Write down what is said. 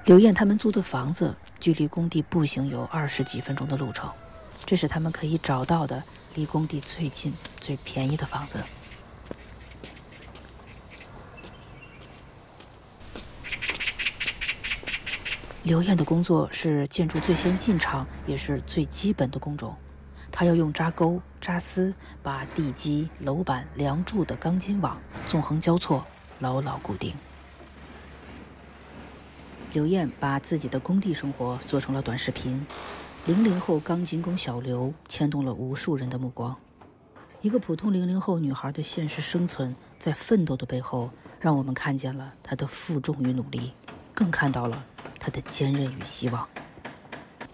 刘艳他们租的房子距离工地步行有20几分钟的路程，这是他们可以找到的离工地最近、最便宜的房子。刘艳的工作是建筑最先进场也是最基本的工种，她要用扎钩、扎丝把地基、楼板、梁柱的钢筋网纵横交错，牢牢固定。刘艳把自己的工地生活做成了短视频，00后钢筋工小刘牵动了无数人的目光。一个普通00后女孩的现实生存，在奋斗的背后，让我们看见了她的负重与努力，更看到了她的坚韧与希望。